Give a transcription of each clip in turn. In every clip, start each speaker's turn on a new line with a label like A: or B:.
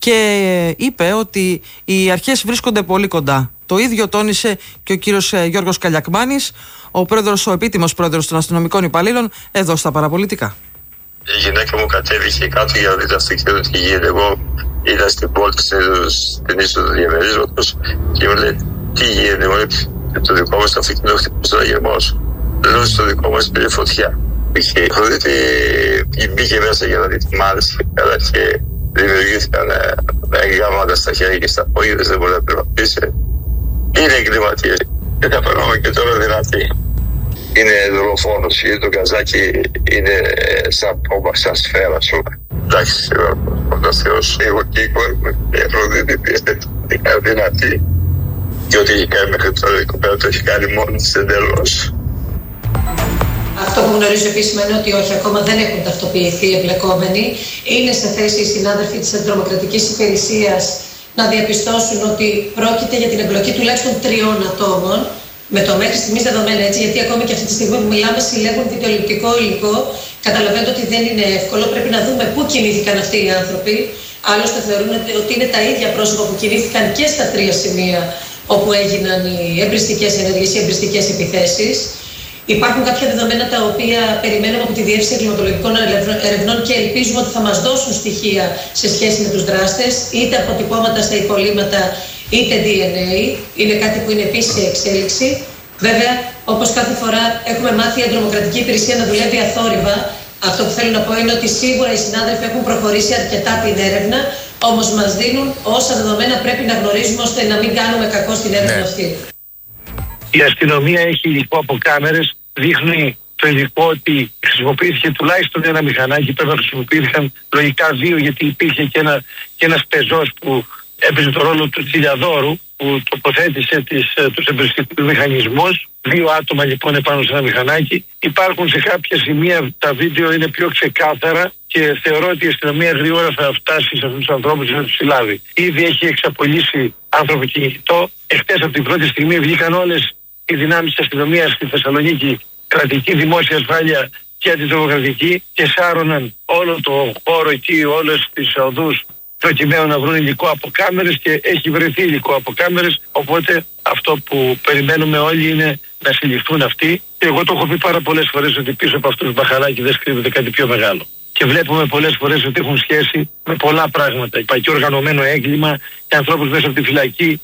A: και είπε ότι οι αρχές βρίσκονται πολύ κοντά. Το ίδιο τόνισε και ο κύριος Γιώργος Καλιακμάνης, ο επίτιμος πρόεδρος των αστυνομικών υπαλλήλων, εδώ στα Παραπολιτικά.
B: Η γυναίκα μου κατέβηκε κάτω για να δει το αυτοκίνητο τι γίνεται. Εγώ ήταν στην πόλη στην είσοδο διαμερίσματος και μου λέει τι γίνεται. Μου λέει το δικό μας το αυτοκίνητο χτύπησε ένα γερμός. Λέω στο δικό μας πήρε φωτιά. Δείτε, μπήκε μέσα για να δει τι μάλιστα και δημιουργήθηκαν γάμματα στα χέρια και στα πόδια, δεν μπορεί να περπατήσει. Είναι εγκληματίες και τα περνάμε και τώρα δυνατή. Είναι δολοφόνος, γιατί το καζάκι είναι σαν πόμπα, σαν σφαίρα σου. Εντάξει, ο Θεός, εγώ και η κόρη μου, η Αφροδίτη είναι δυνατή. Και ό,τι έχει κάνει μέχρι τώρα η κοπέλα το έχει κάνει μόνη της εντελώς.
C: Αυτό που γνωρίζω επίσημα είναι ότι όχι, ακόμα δεν έχουν ταυτοποιηθεί οι εμπλεκόμενοι. Είναι σε θέση οι συνάδελφοι της Αντιτρομοκρατικής Υπηρεσίας να διαπιστώσουν ότι πρόκειται για την εμπλοκή τουλάχιστον 3 ατόμων, με το μέχρι στιγμής δεδομένα, έτσι, γιατί ακόμη και αυτή τη στιγμή που μιλάμε συλλέγουν βιντεοληπτικό υλικό. Καταλαβαίνετε ότι δεν είναι εύκολο, πρέπει να δούμε πού κινήθηκαν αυτοί οι άνθρωποι. Άλλωστε θεωρούν ότι είναι τα ίδια πρόσωπα που κινήθηκαν και στα 3 σημεία όπου έγιναν οι εμπριστικές ενέργειες, οι εμπριστικές επιθέσεις. Υπάρχουν κάποια δεδομένα τα οποία περιμένουμε από τη Διεύθυνση Εγκληματολογικών Ερευνών και ελπίζουμε ότι θα μας δώσουν στοιχεία σε σχέση με τους δράστες, είτε αποτυπώματα στα υπολείμματα, είτε DNA. Είναι κάτι που είναι επίσης σε εξέλιξη. Βέβαια, όπως κάθε φορά έχουμε μάθει η Αντιτρομοκρατική Υπηρεσία να δουλεύει αθόρυβα. Αυτό που θέλω να πω είναι ότι σίγουρα οι συνάδελφοι έχουν προχωρήσει αρκετά την έρευνα, όμως μας δίνουν όσα δεδομένα πρέπει να γνωρίζουμε ώστε να μην κάνουμε κακό στην έρευνα αυτή.
D: Η αστυνομία έχει υλικό από κάμερες, δείχνει το υλικό ότι χρησιμοποιήθηκε τουλάχιστον ένα μηχανάκι, πρέπει να χρησιμοποιήθηκαν λογικά 2, γιατί υπήρχε και ένας πεζός που έπαιζε το ρόλο του τσιλιαδόρου, που τοποθέτησε τους εμπριστικούς μηχανισμούς. 2 άτομα λοιπόν επάνω σε ένα μηχανάκι. Υπάρχουν σε κάποια σημεία, τα βίντεο είναι πιο ξεκάθαρα και θεωρώ ότι η αστυνομία γρήγορα θα φτάσει σε αυτούς τους ανθρώπους και θα τους συλλάβει. Ήδη έχει εξαπολύσει άνθρωπο κυνηγητό. Εχθές από την πρώτη στιγμή βγήκαν όλες οι δυνάμεις της αστυνομίας στη Θεσσαλονίκη, κρατική δημόσια ασφάλεια και αντιτρομοκρατική, και σάρωναν όλο το χώρο εκεί, όλες τις οδούς, προκειμένου να βρουν υλικό από κάμερες, και έχει βρεθεί υλικό από κάμερες. Οπότε αυτό που περιμένουμε όλοι είναι να συλληφθούν αυτοί. Και εγώ το έχω πει πάρα πολλές φορές ότι πίσω από αυτούς τους μπαχαράκιδες κρύβεται κάτι πιο μεγάλο. Και βλέπουμε πολλές φορές ότι έχουν σχέση με πολλά πράγματα. Υπάρχει και οργανωμένο έγκλημα και ανθρώπους μέσα από τη φυλακή.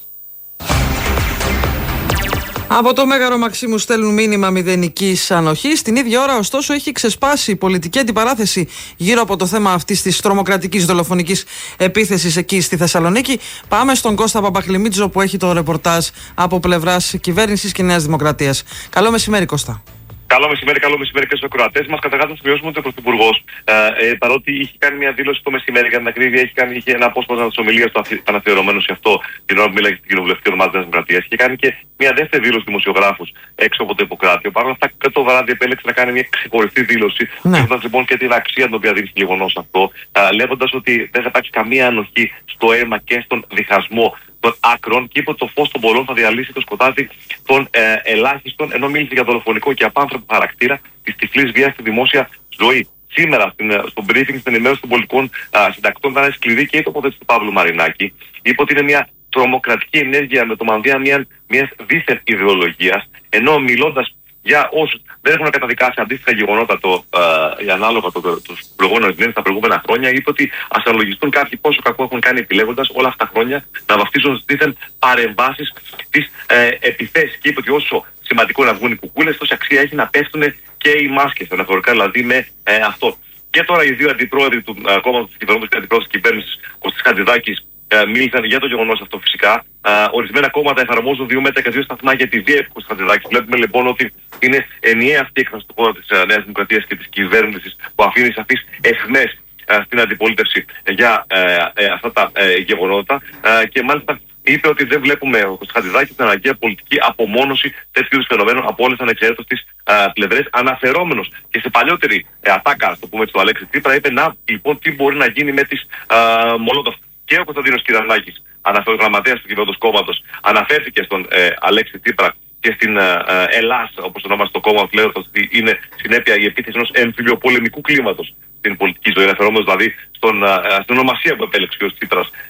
A: Από το Μέγαρο Μαξίμου στέλνουν μήνυμα μηδενικής ανοχής. Την ίδια ώρα, ωστόσο, έχει ξεσπάσει η πολιτική αντιπαράθεση γύρω από το θέμα αυτής της τρομοκρατικής δολοφονικής επίθεσης εκεί στη Θεσσαλονίκη. Πάμε στον Κώστα Παπαχλημίτζο που έχει το ρεπορτάζ από πλευράς κυβέρνησης και Νέας Δημοκρατίας. Καλό μεσημέρι, Κώστα.
E: Καλό μεσημέρι και στους ακροατές μας. Καταρχάς, να σημειώσουμε ότι ο Πρωθυπουργός, παρότι είχε κάνει μια δήλωση το μεσημέρι, για την ακρίβεια, είχε ένα απόσπασμα της ομιλίας του αναφιερωμένο σε αυτό την ώρα που μίλαγε στην κοινοβουλευτική ομάδα της Δημοκρατίας. Είχε κάνει και μια δεύτερη δήλωση δημοσιογράφους έξω από το Ιπποκράτιο. Παρ' όλα αυτά, και το βράδυ επέλεξε να κάνει μια ξεχωριστή δήλωση, λέγοντας λοιπόν και την αξία την οποία δίνει στο γεγονός αυτό, λέγοντας ότι δεν θα υπάρξει καμία ανοχή στο αίμα και στον διχασμό των άκρων, και είπε ότι το φως των πολλών θα διαλύσει το σκοτάδι των ελάχιστων, ενώ μίλησε για δολοφονικό και απάνθρωπο χαρακτήρα της τυφλής βίας στη δημόσια ζωή. Σήμερα, στο briefing, στην ενημέρωση των πολιτικών συντακτών, ήταν σκληρή και η τοποθέτηση του Παύλου Μαρινάκη. Είπε ότι είναι μια τρομοκρατική ενέργεια με το μανδύα μιας δίθεν ιδεολογίας, ενώ μιλώντας για όσους δεν έχουν καταδικάσει αντίστοιχα γεγονότα ανάλογα τους προηγούμενους μήνες, τα προηγούμενα χρόνια, είπε ότι ας αναλογιστούν κάποιοι πόσο κακό έχουν κάνει επιλέγοντας όλα αυτά τα χρόνια να βαφτίζουν δίθεν παρεμβάσεις της επιθέσεις. Και είπε ότι όσο σημαντικό να βγουν οι κουκούλες, τόση αξία έχει να πέφτουν και οι μάσκες, αναφορικά δηλαδή με αυτό. Και τώρα οι 2 αντιπρόεδροι του κόμματος της κυβερνώντας και αντιπρόεδρος της κυβέρνησης, Κωστής Χατζηδάκης, μίλησαν για το γεγονός αυτό φυσικά. Ορισμένα κόμματα εφαρμόζουν 2 μέτρα και 2 σταθμά για τη βία επί Κωστή Χατζηδάκη. Βλέπουμε λοιπόν ότι είναι ενιαία αυτή η έκφραση του κόμματος της Νέας Δημοκρατίας και της κυβέρνησης που αφήνει σαφείς αιχμές στην αντιπολίτευση για αυτά τα γεγονότα. Και μάλιστα είπε ότι δεν βλέπουμε ο Κωστής Χατζηδάκης την αναγκαία πολιτική απομόνωση τέτοιου είδους φαινομένων από όλες ανεξαιρέτως τις πλευρές. Αναφερόμενος και σε παλιότερη ατάκα, το πούμε, του Αλέξη Τσίπρα, είπε λοιπόν τι μπορεί να γίνει με τις Μολότοφ. Και ο Κωνσταντίνος Κυρανάκης, γραμματέας του κυβερνώντος κόμματος, αναφέρθηκε στον Αλέξη Τσίπρα και στην Ελλάς, όπως ονόμασε το κόμμα, λέγοντας ότι είναι συνέπεια η επίθεση ενός εμφυλιοπολεμικού κλίματος στην πολιτική ζωή, αναφερόμενος δηλαδή στην ονομασία που επέλεξε ο Τσίπρας